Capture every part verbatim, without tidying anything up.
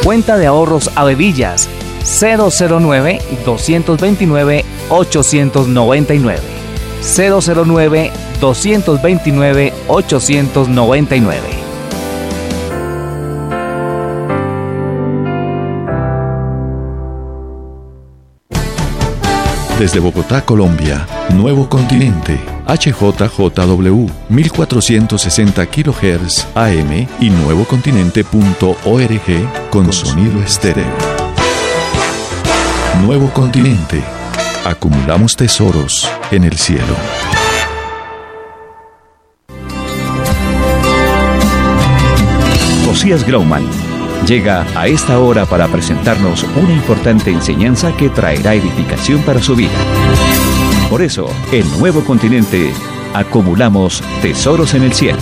Cuenta de ahorros Avevillas cero cero nueve, dos dos nueve, ocho nueve nueve. cero cero nueve, dos dos nueve, ocho nueve nueve. Desde Bogotá, Colombia, Nuevo Continente, H J J W, mil cuatrocientos sesenta kilohertz A M y nuevocontinente punto org con sonido estéreo. Nuevo Continente. Acumulamos tesoros en el cielo. Josías Grauman llega a esta hora para presentarnos una importante enseñanza que traerá edificación para su vida. Por eso, en Nuevo Continente, acumulamos tesoros en el cielo.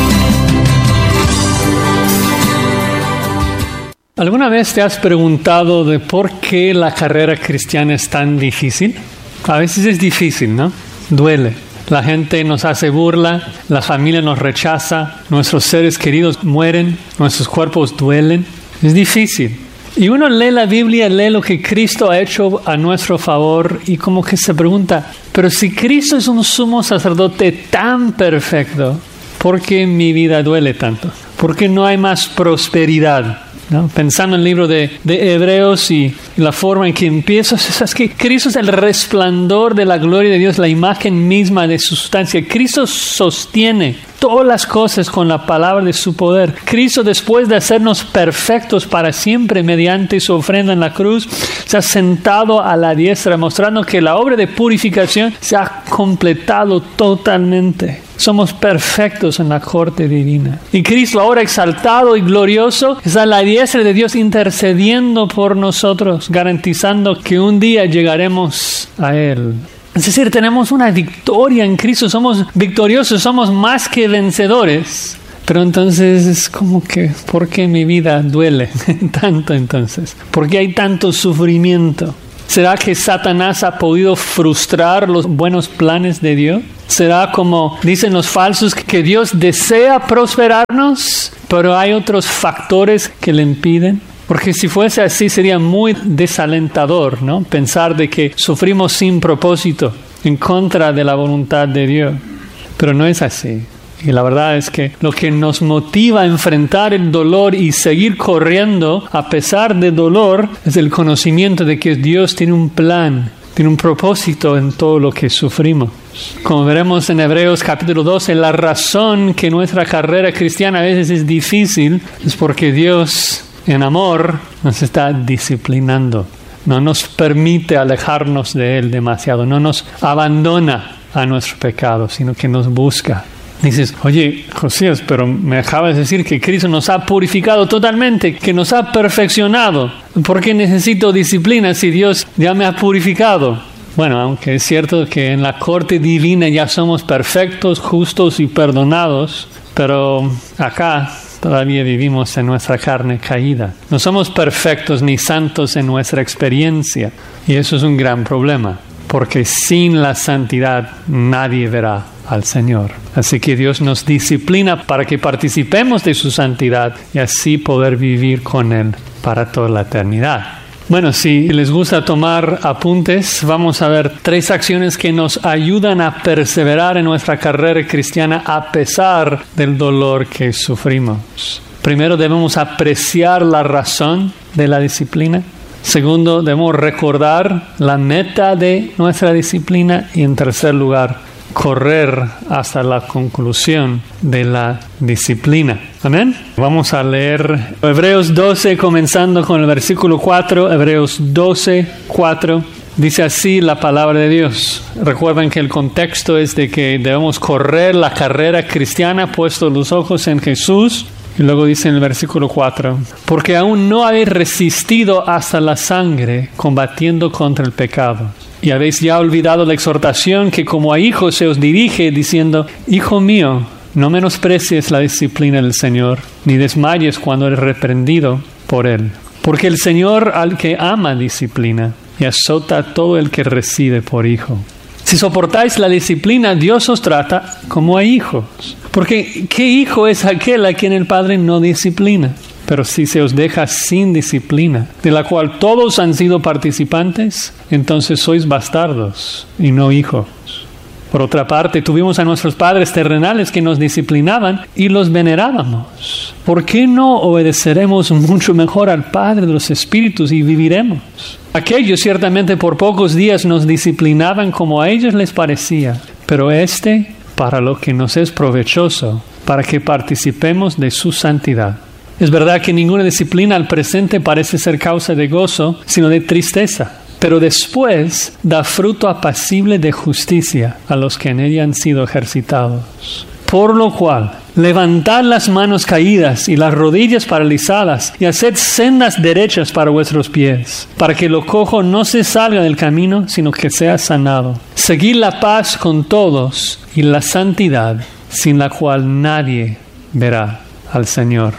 ¿Alguna vez te has preguntado de por qué la carrera cristiana es tan difícil? A veces es difícil, ¿no? Duele. La gente nos hace burla, la familia nos rechaza, nuestros seres queridos mueren, nuestros cuerpos duelen. Es difícil. Y uno lee la Biblia, lee lo que Cristo ha hecho a nuestro favor y como que se pregunta, pero si Cristo es un sumo sacerdote tan perfecto, ¿por qué mi vida duele tanto? ¿Por qué no hay más prosperidad? ¿No? Pensando en el libro de, de Hebreos y, y la forma en que empieza, es que Cristo es el resplandor de la gloria de Dios, la imagen misma de su sustancia. Cristo sostiene todas las cosas con la palabra de su poder. Cristo, después de hacernos perfectos para siempre mediante su ofrenda en la cruz, se ha sentado a la diestra, mostrando que la obra de purificación se ha completado totalmente. Somos perfectos en la corte divina. Y Cristo, ahora exaltado y glorioso, está a la diestra de Dios intercediendo por nosotros, garantizando que un día llegaremos a Él. Es decir, tenemos una victoria en Cristo, somos victoriosos, somos más que vencedores. Pero entonces es como que, ¿por qué mi vida duele tanto entonces? ¿Por qué hay tanto sufrimiento? ¿Será que Satanás ha podido frustrar los buenos planes de Dios? ¿Será como dicen los falsos que Dios desea prosperarnos, pero hay otros factores que le impiden? Porque si fuese así sería muy desalentador, ¿no? Pensar de que sufrimos sin propósito, en contra de la voluntad de Dios. Pero no es así. Y la verdad es que lo que nos motiva a enfrentar el dolor y seguir corriendo a pesar del dolor es el conocimiento de que Dios tiene un plan, tiene un propósito en todo lo que sufrimos. Como veremos en Hebreos capítulo doce, la razón que nuestra carrera cristiana a veces es difícil es porque Dios, en amor, nos está disciplinando. No nos permite alejarnos de Él demasiado, no nos abandona a nuestro pecado, sino que nos busca. Dices, oye, Josías, pero me acabas de decir que Cristo nos ha purificado totalmente, que nos ha perfeccionado. ¿Por qué necesito disciplina si Dios ya me ha purificado? Bueno, aunque es cierto que en la corte divina ya somos perfectos, justos y perdonados, pero acá todavía vivimos en nuestra carne caída. No somos perfectos ni santos en nuestra experiencia, y eso es un gran problema, porque sin la santidad nadie verá al Señor. Así que Dios nos disciplina para que participemos de su santidad y así poder vivir con Él para toda la eternidad. Bueno, si les gusta tomar apuntes, vamos a ver tres acciones que nos ayudan a perseverar en nuestra carrera cristiana a pesar del dolor que sufrimos. Primero, debemos apreciar la razón de la disciplina. Segundo, debemos recordar la meta de nuestra disciplina. Y en tercer lugar, correr hasta la conclusión de la disciplina. Amén. Vamos a leer Hebreos doce, comenzando con el versículo cuatro. Hebreos doce, cuatro. Dice así la palabra de Dios. Recuerden que el contexto es de que debemos correr la carrera cristiana puestos los ojos en Jesús. Y luego dice en el versículo cuatro, porque aún no habéis resistido hasta la sangre, combatiendo contra el pecado. Y habéis ya olvidado la exhortación que como a hijos se os dirige, diciendo, Hijo mío, no menosprecies la disciplina del Señor, ni desmayes cuando eres reprendido por Él. Porque el Señor al que ama disciplina, y azota a todo el que recibe por hijo. Si soportáis la disciplina, Dios os trata como a hijos. Porque ¿qué hijo es aquel a quien el Padre no disciplina? Pero si se os deja sin disciplina, de la cual todos han sido participantes, entonces sois bastardos y no hijos. Por otra parte, tuvimos a nuestros padres terrenales que nos disciplinaban y los venerábamos. ¿Por qué no obedeceremos mucho mejor al Padre de los Espíritus y viviremos? Aquellos ciertamente por pocos días nos disciplinaban como a ellos les parecía, pero este para lo que nos es provechoso, para que participemos de su santidad. Es verdad que ninguna disciplina al presente parece ser causa de gozo, sino de tristeza. Pero después da fruto apacible de justicia a los que en ella han sido ejercitados. Por lo cual, levantad las manos caídas y las rodillas paralizadas y haced sendas derechas para vuestros pies, para que lo cojo no se salga del camino, sino que sea sanado. Seguid la paz con todos y la santidad, sin la cual nadie verá al Señor.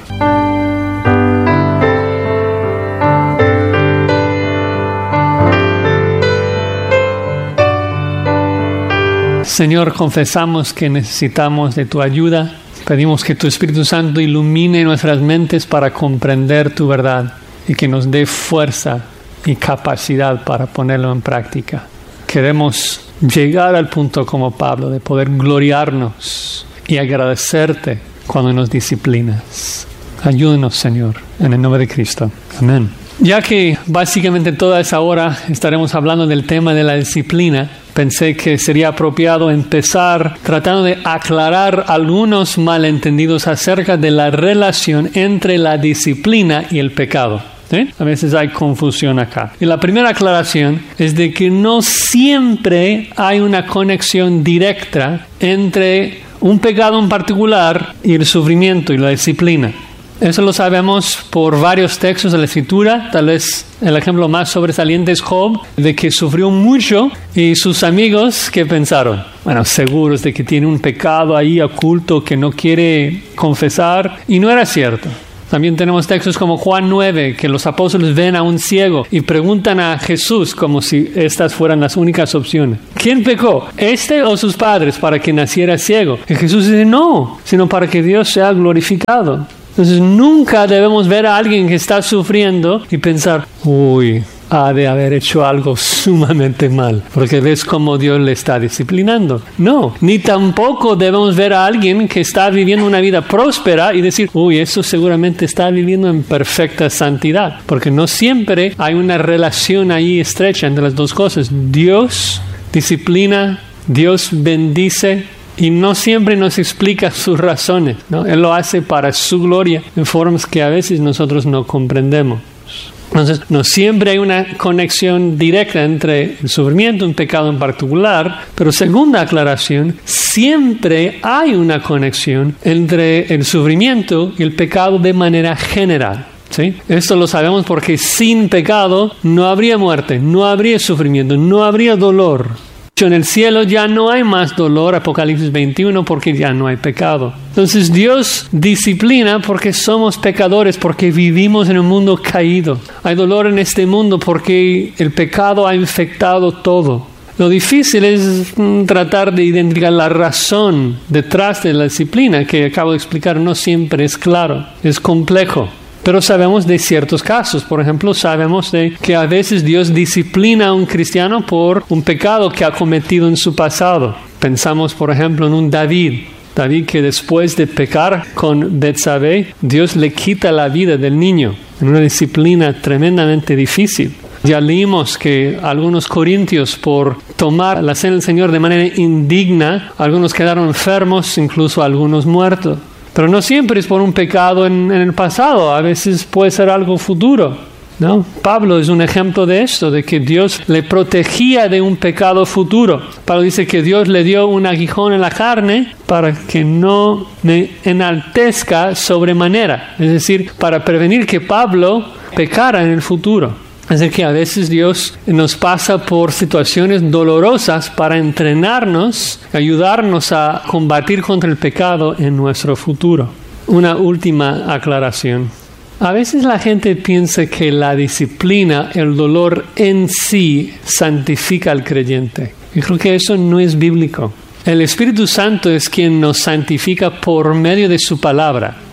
Señor, confesamos que necesitamos de tu ayuda. Pedimos que tu Espíritu Santo ilumine nuestras mentes para comprender tu verdad y que nos dé fuerza y capacidad para ponerlo en práctica. Queremos llegar al punto como Pablo de poder gloriarnos y agradecerte cuando nos disciplinas. Ayúdanos, Señor, en el nombre de Cristo. Amén. Ya que básicamente toda esa hora estaremos hablando del tema de la disciplina, pensé que sería apropiado empezar tratando de aclarar algunos malentendidos acerca de la relación entre la disciplina y el pecado. ¿Sí? A veces hay confusión acá. Y la primera aclaración es de que no siempre hay una conexión directa entre un pecado en particular y el sufrimiento y la disciplina. Eso lo sabemos por varios textos de la Escritura. Tal vez el ejemplo más sobresaliente es Job, de que sufrió mucho y sus amigos, ¿qué pensaron? Bueno, seguros de que tiene un pecado ahí oculto que no quiere confesar, y no era cierto. También tenemos textos como Juan nueve, que los apóstoles ven a un ciego y preguntan a Jesús como si estas fueran las únicas opciones. ¿Quién pecó? ¿Este o sus padres para que naciera ciego? Y Jesús dice, no, sino para que Dios sea glorificado. Entonces nunca debemos ver a alguien que está sufriendo y pensar, uy, ha de haber hecho algo sumamente mal, porque ves cómo Dios le está disciplinando. No, ni tampoco debemos ver a alguien que está viviendo una vida próspera y decir, uy, eso seguramente está viviendo en perfecta santidad, porque no siempre hay una relación ahí estrecha entre las dos cosas. Dios disciplina, Dios bendice, y no siempre nos explica sus razones, ¿no? Él lo hace para su gloria en formas que a veces nosotros no comprendemos. Entonces, no siempre hay una conexión directa entre el sufrimiento y un pecado en particular, pero segunda aclaración, siempre hay una conexión entre el sufrimiento y el pecado de manera general. ¿Sí? Esto lo sabemos porque sin pecado no habría muerte, no habría sufrimiento, no habría dolor. En el cielo ya no hay más dolor, Apocalipsis veintiuno, porque ya no hay pecado. Entonces Dios disciplina porque somos pecadores, porque vivimos en un mundo caído. Hay dolor en este mundo porque el pecado ha infectado todo. Lo difícil es tratar de identificar la razón detrás de la disciplina, que acabo de explicar, no siempre es claro, es complejo. Pero sabemos de ciertos casos. Por ejemplo, sabemos de que a veces Dios disciplina a un cristiano por un pecado que ha cometido en su pasado. Pensamos, por ejemplo, en un David. David que después de pecar con Betsabé, Dios le quita la vida del niño en una disciplina tremendamente difícil. Ya leímos que algunos corintios, por tomar la cena del Señor de manera indigna, algunos quedaron enfermos, incluso algunos muertos. Pero no siempre es por un pecado en, en el pasado, a veces puede ser algo futuro, ¿no? Pablo es un ejemplo de esto, de que Dios le protegía de un pecado futuro. Pablo dice que Dios le dio un aguijón en la carne para que no me enaltezca sobremanera, es decir, para prevenir que Pablo pecara en el futuro. Es decir, que a veces Dios nos pasa por situaciones dolorosas para entrenarnos, ayudarnos a combatir contra el pecado en nuestro futuro. Una última aclaración. A veces la gente piensa que la disciplina, el dolor en sí, santifica al creyente. Y creo que eso no es bíblico. El Espíritu Santo es quien nos santifica por medio de su palabra.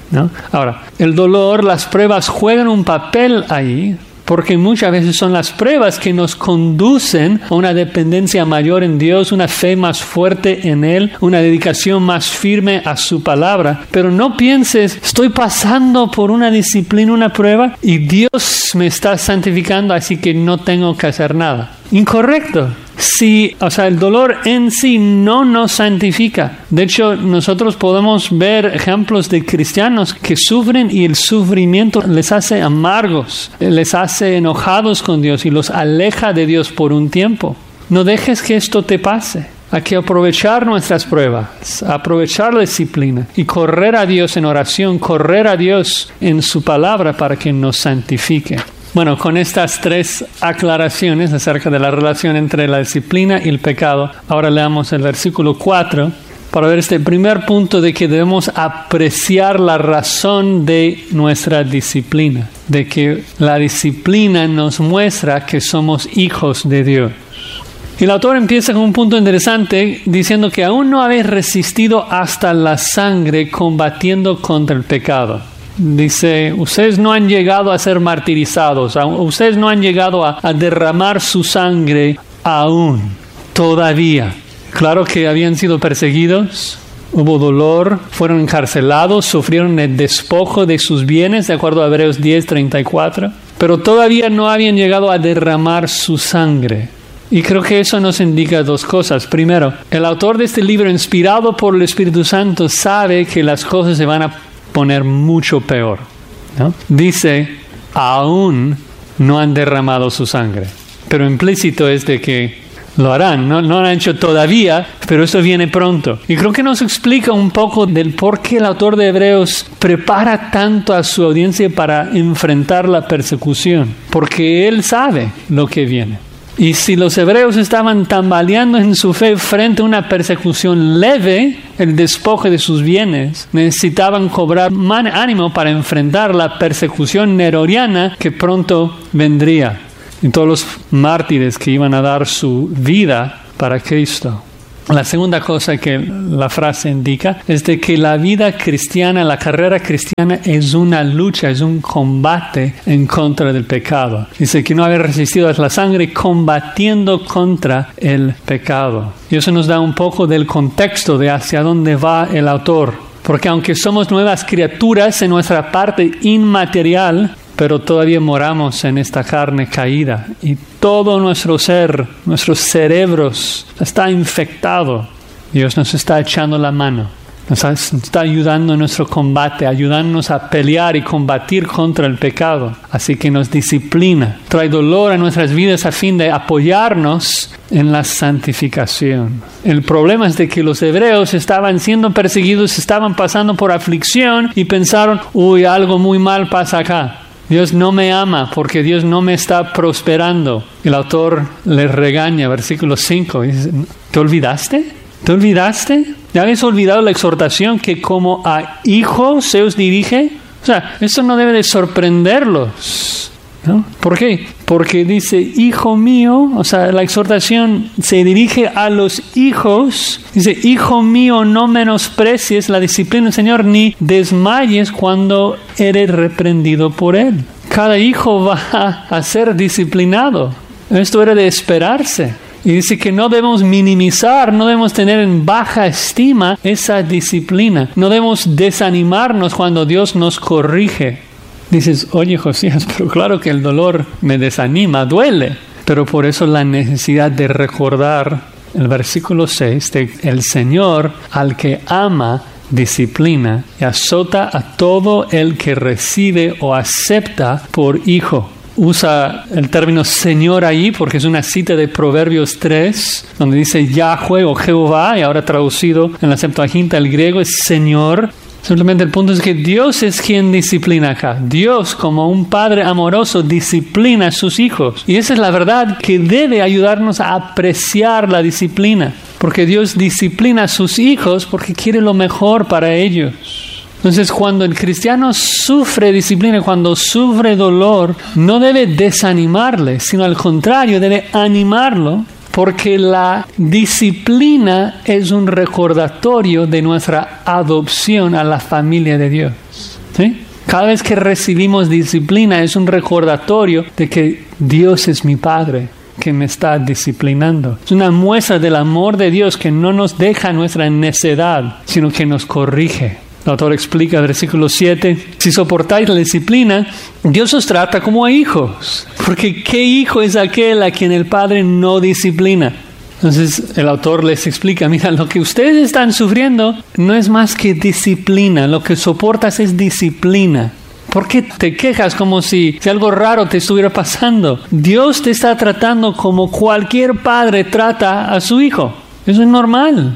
¿no? Ahora, el dolor, las pruebas juegan un papel ahí, porque muchas veces son las pruebas que nos conducen a una dependencia mayor en Dios, una fe más fuerte en Él, una dedicación más firme a su palabra. Pero no pienses, estoy pasando por una disciplina, una prueba, y Dios me está santificando, así que no tengo que hacer nada. Incorrecto. Sí, o sea, el dolor en sí no nos santifica. De hecho, nosotros podemos ver ejemplos de cristianos que sufren y el sufrimiento les hace amargos, les hace enojados con Dios y los aleja de Dios por un tiempo. No dejes que esto te pase. Hay que aprovechar nuestras pruebas, aprovechar la disciplina y correr a Dios en oración, correr a Dios en su palabra para que nos santifique. Bueno, con estas tres aclaraciones acerca de la relación entre la disciplina y el pecado, ahora leamos el versículo cuatro para ver este primer punto de que debemos apreciar la razón de nuestra disciplina, de que la disciplina nos muestra que somos hijos de Dios. Y el autor empieza con un punto interesante diciendo que aún no habéis resistido hasta la sangre combatiendo contra el pecado. Dice, ustedes no han llegado a ser martirizados, ustedes no han llegado a, a derramar su sangre aún, todavía. Claro que habían sido perseguidos, hubo dolor, fueron encarcelados, sufrieron el despojo de sus bienes, de acuerdo a Hebreos diez, treinta y cuatro, pero todavía no habían llegado a derramar su sangre. Y creo que eso nos indica dos cosas. Primero, el autor de este libro, inspirado por el Espíritu Santo, sabe que las cosas se van a poner mucho peor, ¿no? Dice, aún no han derramado su sangre, pero implícito es de que lo harán, no, no lo han hecho todavía, pero eso viene pronto. Y creo que nos explica un poco del por qué el autor de Hebreos prepara tanto a su audiencia para enfrentar la persecución, porque él sabe lo que viene. Y si los hebreos estaban tambaleando en su fe frente a una persecución leve, el despojo de sus bienes, necesitaban cobrar más ánimo para enfrentar la persecución neroniana que pronto vendría. Y todos los mártires que iban a dar su vida para Cristo. La segunda cosa que la frase indica es de que la vida cristiana, la carrera cristiana es una lucha, es un combate en contra del pecado. Dice que no haber resistido a la sangre combatiendo contra el pecado. Y eso nos da un poco del contexto de hacia dónde va el autor. Porque aunque somos nuevas criaturas en nuestra parte inmaterial, pero todavía moramos en esta carne caída y todo nuestro ser, nuestros cerebros está infectado. Dios nos está echando la mano, nos está ayudando en nuestro combate, ayudándonos a pelear y combatir contra el pecado. Así que nos disciplina, trae dolor a nuestras vidas a fin de apoyarnos en la santificación. El problema es de que los hebreos estaban siendo perseguidos, estaban pasando por aflicción y pensaron, uy, algo muy mal pasa acá. Dios no me ama porque Dios no me está prosperando. El autor les regaña, versículo cinco. Dice, ¿te olvidaste? ¿Te olvidaste? ¿Ya habéis olvidado la exhortación que como a hijos se os dirige? O sea, eso no debe de sorprenderlos, ¿no? ¿Por qué? Porque dice, hijo mío, o sea, la exhortación se dirige a los hijos. Dice, hijo mío, no menosprecies la disciplina del Señor, ni desmayes cuando eres reprendido por Él. Cada hijo va a ser disciplinado. Esto era de esperarse. Y dice que no debemos minimizar, no debemos tener en baja estima esa disciplina. No debemos desanimarnos cuando Dios nos corrige. Dices, oye Josías, pero claro que el dolor me desanima, duele. Pero por eso la necesidad de recordar el versículo seis, de el Señor al que ama, disciplina y azota a todo el que recibe o acepta por hijo. Usa el término Señor ahí porque es una cita de Proverbios tres, donde dice Yahweh o Jehová, y ahora traducido en la Septuaginta el griego es Señor. Simplemente el punto es que Dios es quien disciplina acá. Dios, como un padre amoroso, disciplina a sus hijos. Y esa es la verdad que debe ayudarnos a apreciar la disciplina. Porque Dios disciplina a sus hijos porque quiere lo mejor para ellos. Entonces, cuando el cristiano sufre disciplina, cuando sufre dolor, no debe desanimarle, sino al contrario, debe animarlo. Porque la disciplina es un recordatorio de nuestra adopción a la familia de Dios. ¿Sí? Cada vez que recibimos disciplina es un recordatorio de que Dios es mi Padre, que me está disciplinando. Es una muestra del amor de Dios que no nos deja nuestra necedad, sino que nos corrige. El autor explica, versículo siete, si soportáis la disciplina, Dios os trata como a hijos. Porque ¿qué hijo es aquel a quien el Padre no disciplina? Entonces el autor les explica, mira, lo que ustedes están sufriendo no es más que disciplina, lo que soportas es disciplina. ¿Por qué te quejas como si, si algo raro te estuviera pasando? Dios te está tratando como cualquier padre trata a su hijo. Eso es normal.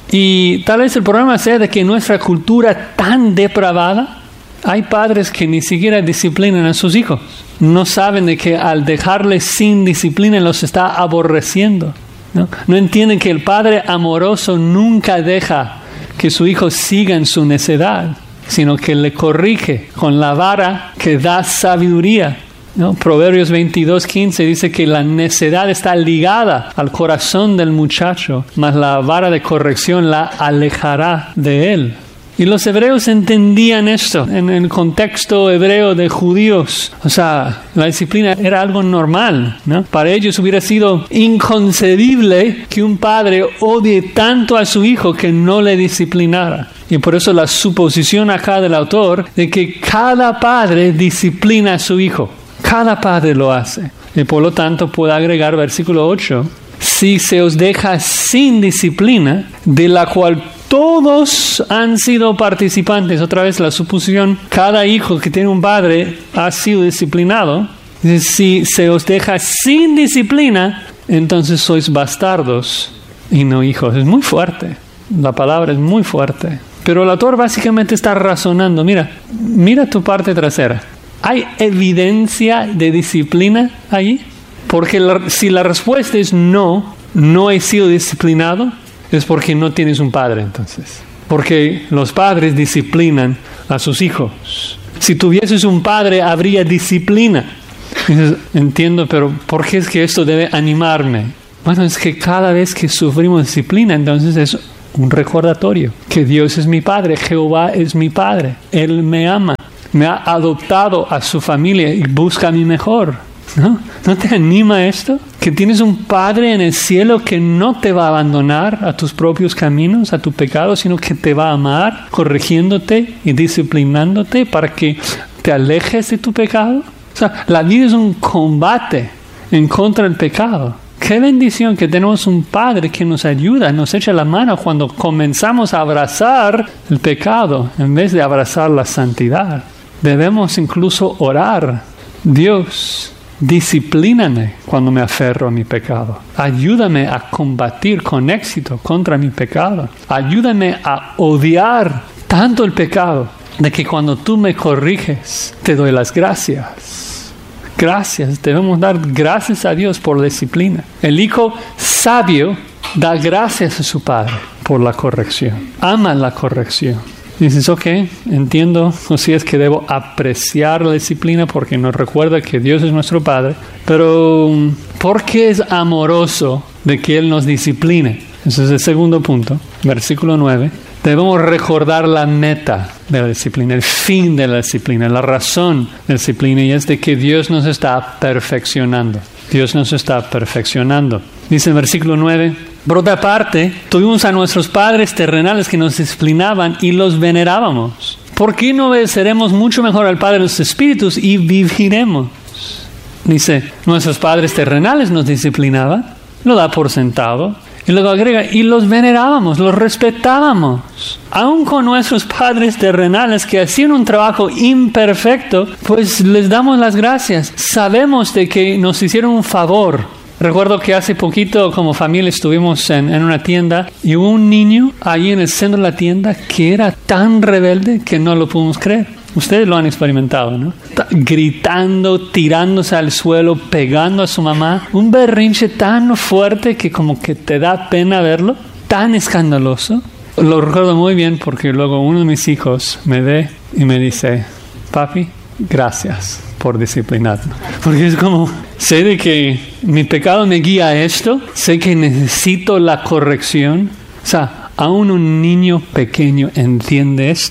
Y tal vez el problema sea de que en nuestra cultura tan depravada, hay padres que ni siquiera disciplinan a sus hijos. No saben de que al dejarles sin disciplina los está aborreciendo. ¿No? No entienden que el padre amoroso nunca deja que su hijo siga en su necedad, sino que le corrige con la vara que da sabiduría. ¿No? Proverbios veintidós quince dice que la necedad está ligada al corazón del muchacho, mas la vara de corrección la alejará de él. Y los hebreos entendían esto en el contexto hebreo de judíos. O sea, la disciplina era algo normal, ¿no? Para ellos hubiera sido inconcebible que un padre odie tanto a su hijo que no le disciplinara. Y por eso la suposición acá del autor de que cada padre disciplina a su hijo. Cada padre lo hace. Y por lo tanto puede agregar versículo ocho. Si se os deja sin disciplina, de la cual todos han sido participantes. Otra vez la suposición, cada hijo que tiene un padre ha sido disciplinado. Si se os deja sin disciplina, entonces sois bastardos y no hijos. Es muy fuerte. La palabra es muy fuerte. Pero el autor básicamente está razonando. Mira, mira tu parte trasera. ¿Hay evidencia de disciplina allí? Porque la, si la respuesta es no, no he sido disciplinado, es porque no tienes un padre entonces. Porque los padres disciplinan a sus hijos. Si tuvieses un padre, habría disciplina. Dices, entiendo, pero ¿por qué es que esto debe animarme? Bueno, es que cada vez que sufrimos disciplina, entonces es un recordatorio. Que Dios es mi Padre, Jehová es mi Padre. Él me ama, me ha adoptado a su familia y busca mi mejor. ¿No? ¿No te anima esto? Que tienes un Padre en el cielo que no te va a abandonar a tus propios caminos, a tu pecado, sino que te va a amar, corrigiéndote y disciplinándote para que te alejes de tu pecado. O sea, la vida es un combate en contra del pecado. Qué bendición que tenemos un Padre que nos ayuda, nos echa la mano cuando comenzamos a abrazar el pecado en vez de abrazar la santidad. Debemos incluso orar. Dios, disciplíname cuando me aferro a mi pecado. Ayúdame a combatir con éxito contra mi pecado. Ayúdame a odiar tanto el pecado de que cuando tú me corriges, te doy las gracias. Gracias. Debemos dar gracias a Dios por la disciplina. El hijo sabio da gracias a su padre por la corrección. Ama la corrección. Dices, ok, entiendo, o si es que debo apreciar la disciplina porque nos recuerda que Dios es nuestro Padre, pero ¿por qué es amoroso de que Él nos discipline? Ese es el segundo punto, versículo nueve. Debemos recordar la meta de la disciplina, el fin de la disciplina, la razón de la disciplina, y es de que Dios nos está perfeccionando. Dios nos está perfeccionando. Dice en versículo nueve, por otra parte, tuvimos a nuestros padres terrenales que nos disciplinaban y los venerábamos. ¿Por qué no obedeceremos mucho mejor al Padre de los Espíritus y viviremos? Dice, nuestros padres terrenales nos disciplinaban, lo da por sentado. Y luego agrega, y los venerábamos, los respetábamos. Aun con nuestros padres terrenales que hacían un trabajo imperfecto, pues les damos las gracias. Sabemos de que nos hicieron un favor. Recuerdo que hace poquito como familia estuvimos en, en una tienda y hubo un niño allí en el centro de la tienda que era tan rebelde que no lo pudimos creer. Ustedes lo han experimentado, ¿no? Gritando, tirándose al suelo, pegando a su mamá. Un berrinche tan fuerte que como que te da pena verlo. Tan escandaloso. Lo recuerdo muy bien porque luego uno de mis hijos me ve y me dice, papi, gracias por disciplinarme. Porque es como, sé de que mi pecado me guía a esto. Sé que necesito la corrección. O sea, aún un niño pequeño entiende esto.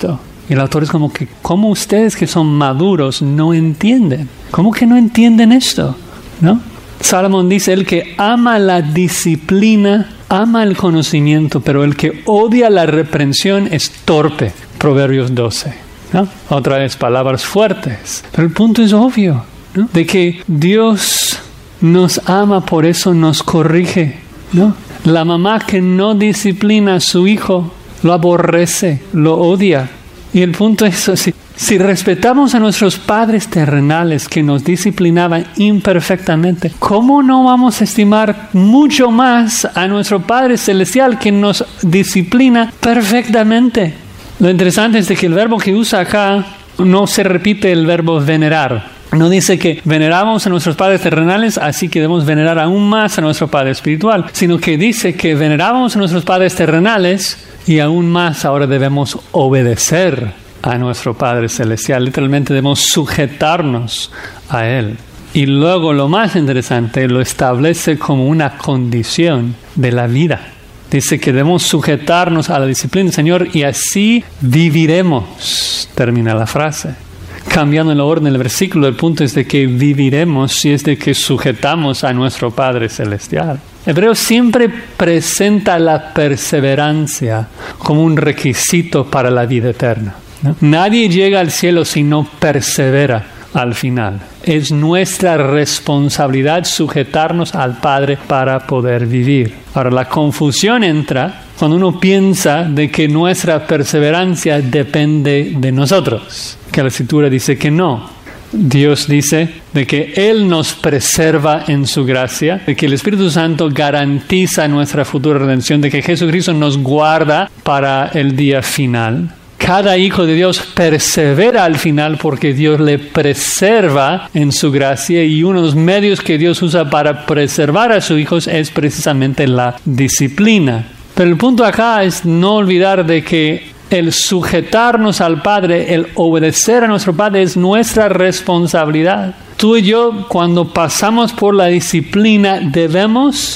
Y el autor es como que, ¿cómo ustedes que son maduros no entienden? ¿Cómo que no entienden esto? ¿No? Salomón dice, el que ama la disciplina, ama el conocimiento, pero el que odia la reprensión es torpe. Proverbios doce. ¿No? Otra vez, palabras fuertes. Pero el punto es obvio, ¿no? De que Dios nos ama, por eso nos corrige, ¿no? La mamá que no disciplina a su hijo, lo aborrece, lo odia. Y el punto es, si, si respetamos a nuestros padres terrenales que nos disciplinaban imperfectamente, ¿cómo no vamos a estimar mucho más a nuestro Padre Celestial que nos disciplina perfectamente? Lo interesante es de que el verbo que usa acá no se repite el verbo venerar. No dice que veneramos a nuestros padres terrenales, así que debemos venerar aún más a nuestro Padre espiritual, sino que dice que venerábamos a nuestros padres terrenales y aún más ahora debemos obedecer a nuestro Padre celestial. Literalmente debemos sujetarnos a Él. Y luego lo más interesante, lo establece como una condición de la vida. Dice que debemos sujetarnos a la disciplina del Señor y así viviremos. Termina la frase. Cambiando el orden del versículo, el punto es de que viviremos si es de que sujetamos a nuestro Padre Celestial. Hebreos siempre presenta la perseverancia como un requisito para la vida eterna, ¿no? Nadie llega al cielo si no persevera al final. Es nuestra responsabilidad sujetarnos al Padre para poder vivir. Ahora, la confusión entra cuando uno piensa de que nuestra perseverancia depende de nosotros, que la Escritura dice que no. Dios dice de que Él nos preserva en su gracia, de que el Espíritu Santo garantiza nuestra futura redención, de que Jesucristo nos guarda para el día final. Cada hijo de Dios persevera al final porque Dios le preserva en su gracia, y uno de los medios que Dios usa para preservar a sus hijos es precisamente la disciplina. Pero el punto acá es no olvidar de que el sujetarnos al Padre, el obedecer a nuestro Padre es nuestra responsabilidad. Tú y yo, cuando pasamos por la disciplina, debemos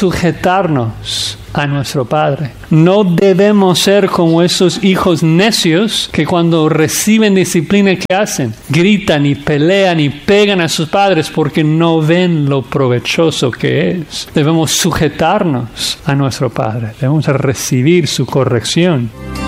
sujetarnos a nuestro Padre. No debemos ser como esos hijos necios que cuando reciben disciplina, ¿qué hacen? Gritan y pelean y pegan a sus padres porque no ven lo provechoso que es. Debemos sujetarnos a nuestro Padre. Debemos recibir su corrección.